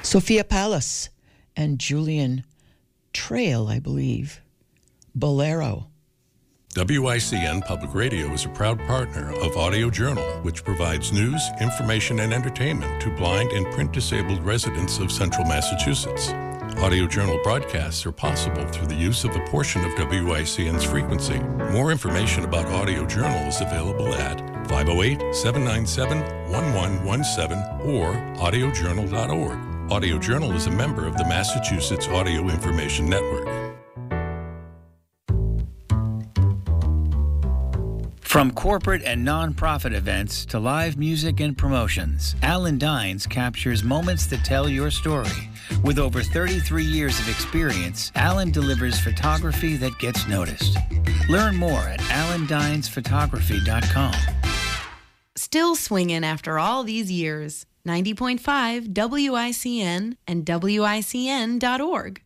Sophia Palace and Julian Trail, I believe. Bolero. WICN Public Radio is a proud partner of Audio Journal, which provides news, information, and entertainment to blind and print-disabled residents of central Massachusetts. Audio Journal broadcasts are possible through the use of a portion of WICN's frequency. More information about Audio Journal is available at 508-797-1117 or audiojournal.org. Audio Journal is a member of the Massachusetts Audio Information Network. From corporate and nonprofit events to live music and promotions, Alan Dines captures moments that tell your story. With over 33 years of experience, Alan delivers photography that gets noticed. Learn more at alandinesphotography.com. Still swinging after all these years. 90.5 WICN and WICN.org.